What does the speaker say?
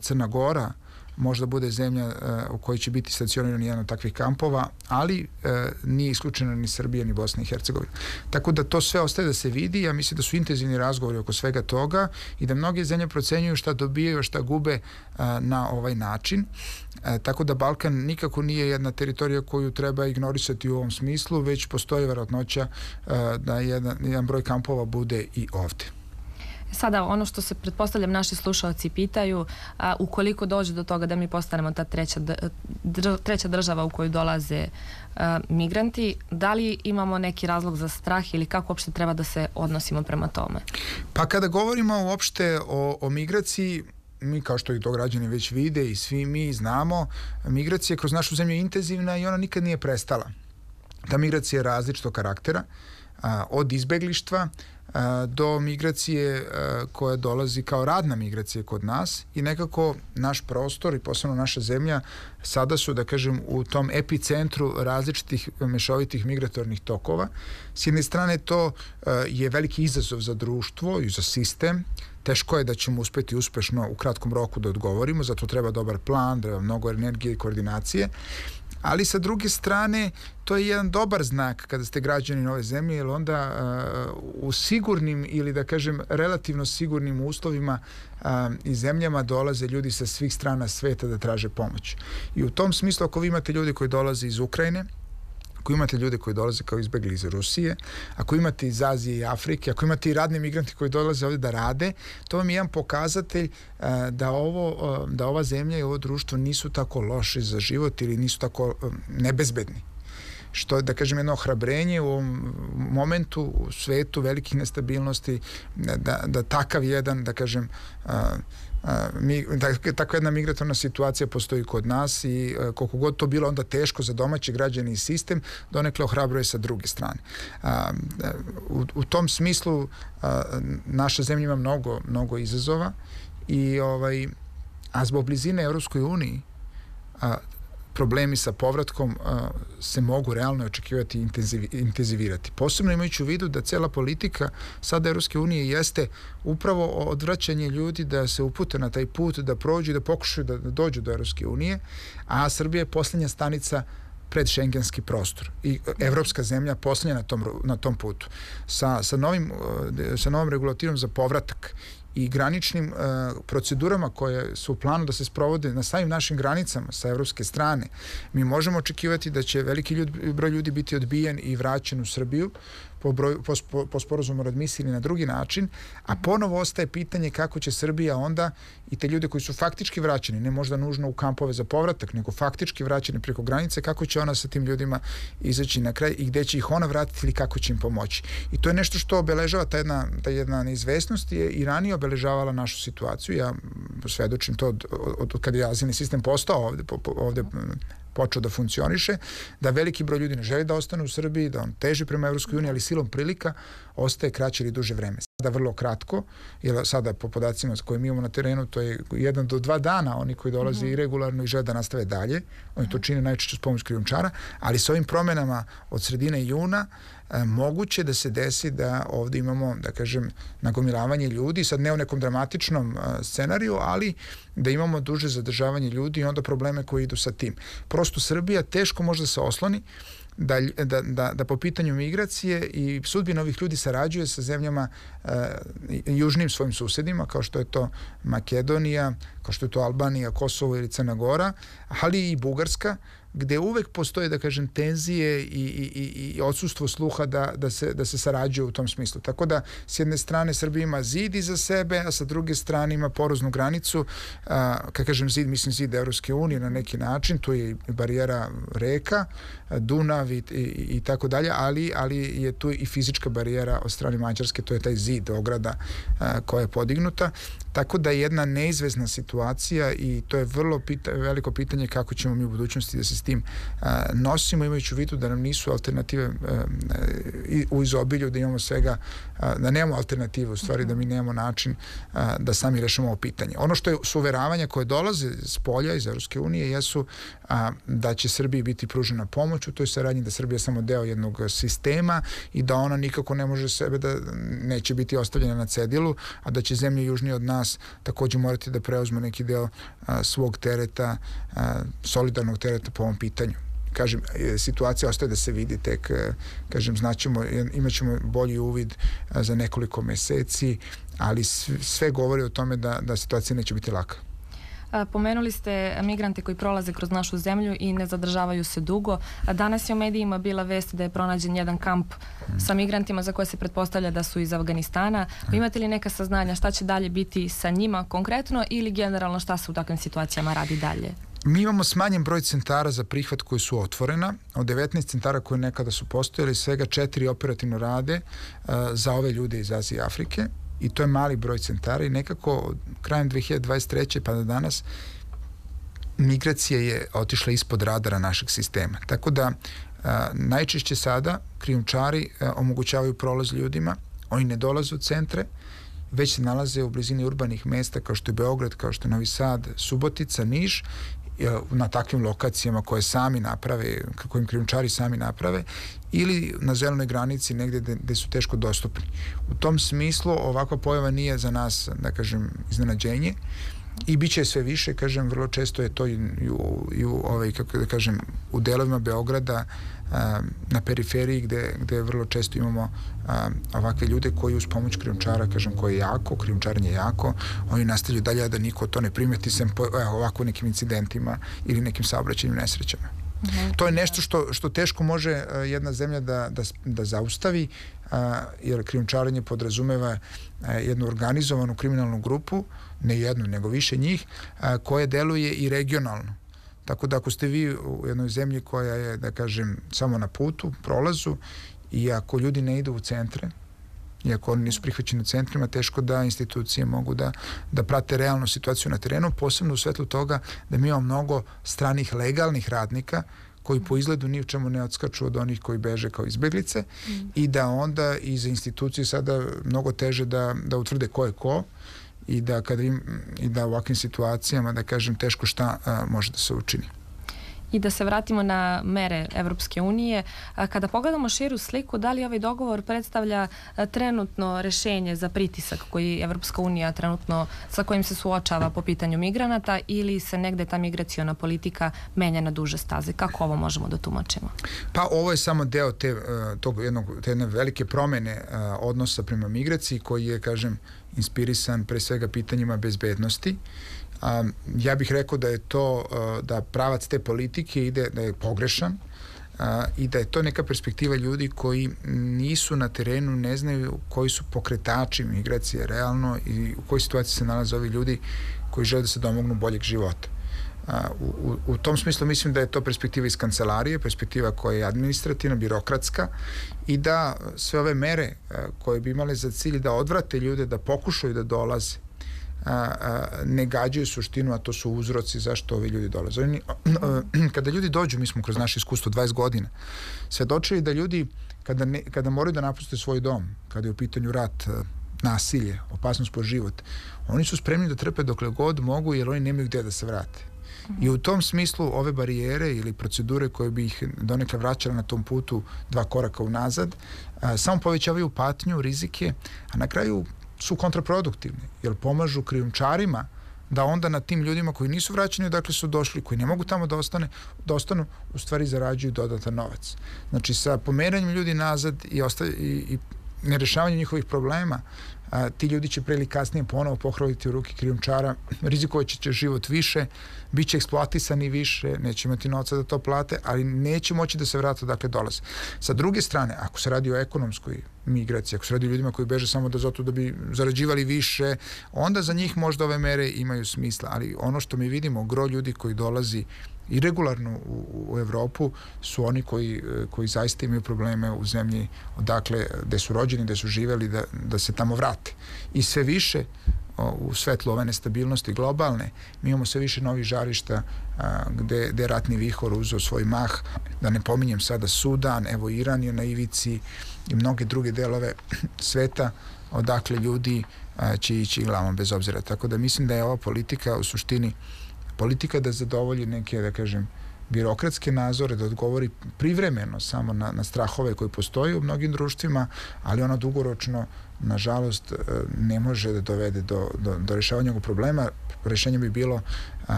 Crna Gora možda bude zemlja u kojoj će biti stacioniran jedan od takvih kampova, ali nije isključena ni Srbija ni Bosna i Hercegovina. Tako da to sve ostaje da se vidi. Ja mislim da su intenzivni razgovori oko svega toga i da mnoge zemlje procenjuju šta dobijaju, šta gube na ovaj način. Tako da Balkan nikako nije jedna teritorija koju treba ignorisati u ovom smislu, već postoji verovatnoća da jedan broj kampova bude i ovde. Sada, ono što se, pretpostavljam, naši slušalci pitaju, ukoliko dođe do toga da mi postanemo ta treća država u koju dolaze migranti, da li imamo neki razlog za strah ili kako uopšte treba da se odnosimo prema tome? Pa kada govorimo uopšte o migraciji, mi, kao što i to građani već vide i svi mi znamo, migracija kroz našu zemlju je intenzivna i ona nikad nije prestala. Ta migracija je različitog karaktera, od izbeglištva do migracije koja dolazi kao radna migracija kod nas i nekako naš prostor i posebno naša zemlja sada su, da kažem, u tom epicentru različitih mešovitih migratornih tokova. S jedne strane to je veliki izazov za društvo i za sistem. Teško je da ćemo uspeti uspešno u kratkom roku da odgovorimo, zato treba dobar plan, treba mnogo energije i koordinacije. Ali sa druge strane, to je jedan dobar znak kada ste građani ove zemlje, jer onda u sigurnim ili, da kažem, relativno sigurnim uslovima i zemljama dolaze ljudi sa svih strana sveta da traže pomoć. I u tom smislu, ako vi imate ljudi koji dolaze iz Ukrajine, ako imate ljude koji dolaze kao izbegli iz Rusije, ako imate iz Azije i Afrike, ako imate i radni migranti koji dolaze ovdje da rade, to vam je jedan pokazatelj da ova zemlja i ovo društvo nisu tako loše za život ili nisu tako nebezbedni. Što je, da kažem, jedno ohrabrenje u ovom momentu u svetu velikih nestabilnosti, da takav jedan, da kažem, takva jedna migratorna situacija postoji kod nas i koliko god to bilo onda teško za domaće građane i sistem, donekle ohrabruje sa druge strane. U tom smislu naša zemlja ima mnogo izazova a zbog blizine Evropskoj uniji problemi sa povratkom se mogu realno očekivati i intenzivirati. Posebno imajući u vidu da cela politika sada Evropske unije jeste upravo odvraćanje ljudi da se upute na taj put, da prođu i da pokušaju da dođu do Evropske unije, a Srbija je posljednja stanica pred šengenski prostor i evropska zemlja posljednja na tom putu. Sa novom regulativom za povratak i graničnim procedurama koje su u planu da se sprovode na samim našim granicama sa evropske strane, mi možemo očekivati da će veliki broj ljudi biti odbijen i vraćen u Srbiju po sporazumu o readmisiji ili na drugi način, a ponovo ostaje pitanje kako će Srbija onda i te ljude koji su faktički vraćeni, ne možda nužno u kampove za povratak, nego faktički vraćeni preko granice, kako će ona sa tim ljudima izaći na kraj i gde će ih ona vratiti ili kako će im pomoći. I to je nešto što obeležava ta jedna neizvesnost je i ranije obeležavala našu situaciju. Ja svedočim to od kada je azilni sistem postao ovde počeo da funkcioniše, da veliki broj ljudi ne želi da ostane u Srbiji, da on teži prema Evropskoj uniji, ali silom prilika ostaje kraće ili duže vreme. Sada vrlo kratko, jer sada po podacima koje mi imamo na terenu, to je 1 do 2 dana oni koji dolaze irregularno i žele da nastave dalje. Oni to čine najčešće s pomoć krijumčara, ali s ovim promenama od sredine juna moguće da se desi da ovdje imamo, da kažem, nagomilavanje ljudi, sad ne u nekom dramatičnom scenariju, ali da imamo duže zadržavanje ljudi i onda probleme koji idu sa tim. Prosto Srbija teško može da se osloni da po pitanju migracije i sudbina ovih ljudi sarađuje sa zemljama južnim svojim susedima, kao što je to Makedonija, kao što je to Albanija, Kosovo ili Crna Gora, ali i Bugarska, gde uvek postoje, da kažem, tenzije i odsustvo sluha da se sarađuje u tom smislu. Tako da, s jedne strane, Srbija ima zid iza sebe, a sa druge strane ima poroznu granicu. Kad kažem zid, mislim zid Evropske unije na neki način, tu je i barijera reka, Dunav i tako dalje, ali je tu i fizička barijera od strane Mađarske, to je taj zid, ograda koja je podignuta. Tako da je jedna neizvesna situacija i to je vrlo veliko pitanje kako ćemo mi u budućnosti da se s tim nosimo, imajući u vidu da nam nisu alternative u izobilju, da imamo svega, da nemamo alternative, u stvari da mi nemamo način da sami rešimo ovo pitanje. Ono što su uveravanja koje dolaze s polja iz Evropske unije jesu da će Srbiji biti pružena pomoć u toj saradnji, da Srbija je samo deo jednog sistema i da ona nikako ne može sebe da neće biti ostavljena na cedilu, a da će zemlje južnije od nas nas takođe morati da preuzme neki deo svog tereta, solidarnog tereta po ovom pitanju. Kažem, situacija ostaje da se vidi tek, kažem, znaćemo, imat ćemo bolji uvid za nekoliko meseci, ali sve govori o tome da situacija neće biti laka. Pomenuli ste migrante koji prolaze kroz našu zemlju i ne zadržavaju se dugo. Danas je u medijima bila vest da je pronađen jedan kamp sa migrantima za koje se pretpostavlja da su iz Afganistana. Imate li neka saznanja šta će dalje biti sa njima konkretno ili generalno šta se u takvim situacijama radi dalje? Mi imamo smanjen broj centara za prihvat koji su otvorena. Od 19 centara koje nekada su postojali, svega 4 operativno rade za ove ljude iz Azije i Afrike. I to je mali broj centara i nekako krajem 2023. pa do danas migracija je otišla ispod radara našeg sistema. Tako da najčešće sada krijumčari omogućavaju prolaz ljudima, oni ne dolaze u centre, već se nalaze u blizini urbanih mesta kao što je Beograd, kao što je Novi Sad, Subotica, Niš, na takvim lokacijama koje sami naprave, kojim krijumčari sami naprave, ili na zelenoj granici negde gde su teško dostupni. U tom smislu ovakva pojava nije za nas, da kažem, iznenađenje i bit će sve više, kažem, vrlo često je to kako da kažem, u delovima Beograda, na periferiji gde vrlo često imamo ovakve ljude koji uz pomoć krijumčara, kažem, koji je jako, krijumčarenje je jako, oni nastavljaju dalje da niko to ne primeti sem ovako nekim incidentima ili nekim saobraćajnim nesrećama. To je nešto što teško može jedna zemlja da zaustavi, jer krijumčarenje podrazumeva jednu organizovanu kriminalnu grupu, ne jednu, nego više njih, koje deluje i regionalno. Tako da ako ste vi u jednoj zemlji koja je, da kažem, samo na putu, prolazu, i ako ljudi ne idu u centre, i ako oni nisu prihvaćeni u centrima, teško da institucije mogu da prate realnu situaciju na terenu, posebno u svetlu toga da mi imamo mnogo stranih legalnih radnika koji po izgledu ni u čemu ne odskaču od onih koji beže kao izbeglice i da onda i za institucije sada mnogo teže da utvrde ko je ko i da u ovakvim situacijama, da kažem, teško šta može da se učini. I da se vratimo na mere Evropske unije. Kada pogledamo širu sliku, da li ovaj dogovor predstavlja trenutno rešenje za pritisak koji Evropska unija trenutno, sa kojim se suočava po pitanju migranata, ili se negde ta migraciona politika menja na duže staze? Kako ovo možemo da tumačimo? Pa ovo je samo deo te jedne velike promene odnosa prema migraciji koji je, kažem, inspirisan pre svega pitanjima bezbednosti. Ja bih rekao da je to, da pravac te politike ide, da je pogrešan i da je to neka perspektiva ljudi koji nisu na terenu, ne znaju koji su pokretači migracije realno i u kojoj situaciji se nalaze ovi ljudi koji žele da se domognu boljeg života. U tom smislu mislim da je to perspektiva iz kancelarije, perspektiva koja je administrativna, birokratska i da sve ove mere koje bi imale za cilj da odvrate ljude, da pokušaju da dolaze, ne gađaju suštinu, a to su uzroci zašto ovi ljudi dolaze. Kada ljudi dođu, mi smo kroz naše iskustvo 20 godina svedočili da ljudi kada moraju da napuste svoj dom, kada je u pitanju rat, nasilje, opasnost po život, oni su spremni da trpe dokle god mogu jer oni nemaju gde da se vrate. I u tom smislu ove barijere ili procedure koje bi ih donekle vraćale na tom putu 2 koraka unazad, samo povećavaju patnju, rizike, a na kraju su kontraproduktivni, jer pomažu krijumčarima da onda na tim ljudima koji nisu vraćeni odakle su došli, koji ne mogu tamo da ostanu, u stvari zarađuju dodatan novac. Znači, sa pomeranjem ljudi nazad i nerešavanjem njihovih problema, ti ljudi će pre ili kasnije ponovo pohvaliti u ruke krijumčara, rizikovaće će život više, bit će eksploatisani više, neće imati novca da to plate, ali neće moći da se vrate odakle dolaze. Sa druge strane, ako se radi o ekonomskoj migraciji, ako se radi o ljudima koji beže samo zato da bi zarađivali više, onda za njih možda ove mere imaju smisla, ali ono što mi vidimo, gro ljudi koji dolazi i regularno u Evropu su oni koji zaista imaju probleme u zemlji odakle, gde su rođeni, gde su živeli, da se tamo vrate. I sve više u svetlu ove nestabilnosti globalne, mi imamo sve više novih žarišta gde je ratni vihor uzeo svoj mah, da ne pominjem sada Sudan, evo Iran je na ivici i mnoge druge delove sveta odakle ljudi će ići glavom bez obzira. Tako da mislim da je ova politika u suštini politika da zadovolji neke, da kažem, birokratske nadzore, da odgovori privremeno samo na strahove koji postoje u mnogim društvima, ali ono dugoročno, nažalost, ne može da dovede do rešavanja ovog problema. Rešenje bi bilo